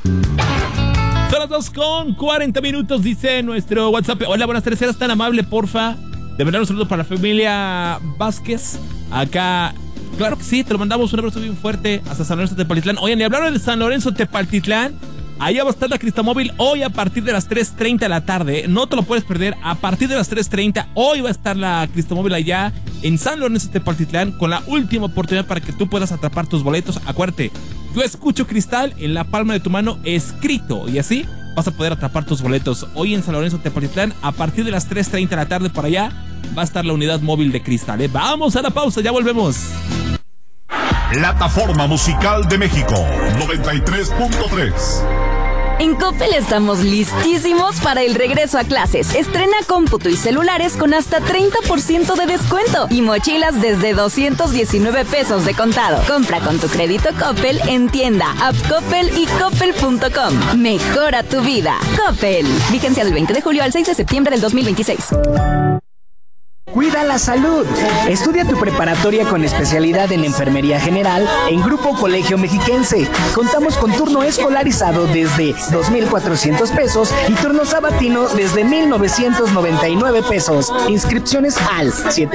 Son las 2:40, dice nuestro WhatsApp. Hola, buenas tardes, ¿eras tan amable, porfa? De mandar un saludo para la familia Vázquez. Acá, claro que sí, te lo mandamos, un abrazo bien fuerte hasta San Lorenzo Tepaltitlán. Oigan, y hablaron de San Lorenzo Tepaltitlán. Allá va a estar la Cristamóvil hoy a partir de las 3:30 de la tarde. No te lo puedes perder. A partir de las 3:30 hoy va a estar la Cristamóvil allá en San Lorenzo Tepaltitlán con la última oportunidad para que tú puedas atrapar tus boletos. Acuérdate, yo escucho Cristal en la palma de tu mano escrito y así vas a poder atrapar tus boletos. Hoy en San Lorenzo Tepaltitlán a partir de las 3:30 de la tarde por allá va a estar la unidad móvil de Cristal. Vamos a la pausa, ya volvemos. Plataforma Musical de México 93.3. En Coppel estamos listísimos para el regreso a clases. Estrena cómputo y celulares con hasta 30% de descuento y mochilas desde 219 pesos de contado. Compra con tu crédito Coppel en tienda, app Coppel y coppel.com. Mejora tu vida. Coppel. Vigencia del 20 de julio al 6 de septiembre del 2026. Cuida la salud. Estudia tu preparatoria con especialidad en enfermería general en Grupo Colegio Mexiquense. Contamos con turno escolarizado desde 2,400 pesos y turno sabatino desde 1,999 pesos. Inscripciones al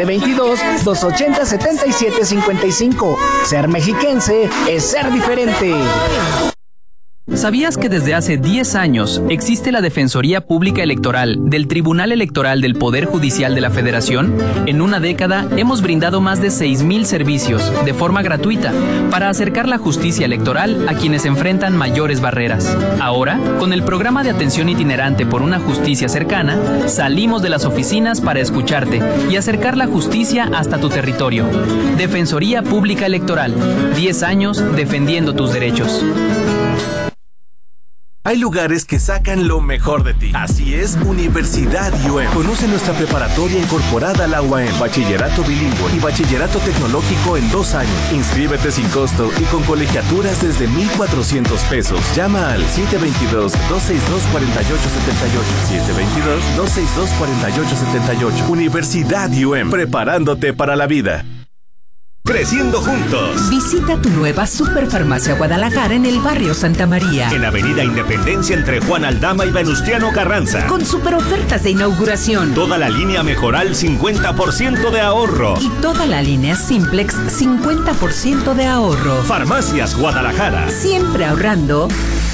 722-280-7755. Ser mexiquense es ser diferente. ¿Sabías que desde hace 10 años existe la Defensoría Pública Electoral del Tribunal Electoral del Poder Judicial de la Federación? En una década hemos brindado más de 6,000 servicios de forma gratuita para acercar la justicia electoral a quienes enfrentan mayores barreras. Ahora, con el programa de atención itinerante por una justicia cercana, salimos de las oficinas para escucharte y acercar la justicia hasta tu territorio. Defensoría Pública Electoral, 10 años defendiendo tus derechos. Hay lugares que sacan lo mejor de ti. Así es, Universidad UM. Conoce nuestra preparatoria incorporada a la UAM, bachillerato bilingüe y bachillerato tecnológico en 2 años. Inscríbete sin costo y con colegiaturas desde 1,400 pesos. Llama al 722-262-4878. 722-262-4878. Universidad UM, preparándote para la vida. Creciendo juntos. Visita tu nueva Superfarmacia Guadalajara en el barrio Santa María. En Avenida Independencia entre Juan Aldama y Venustiano Carranza. Con super ofertas de inauguración. Toda la línea Mejoral 50% de ahorro. Y toda la línea Simplex 50% de ahorro. Farmacias Guadalajara. Siempre ahorrando.